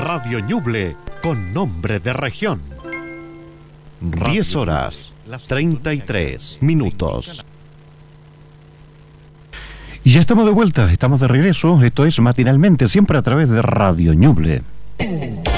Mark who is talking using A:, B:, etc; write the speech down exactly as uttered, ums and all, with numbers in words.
A: Radio Ñuble, con nombre de región. diez horas, treinta y tres minutos.
B: Y ya estamos de vuelta, estamos de regreso. Esto es Matinalmente, siempre a través de Radio Ñuble.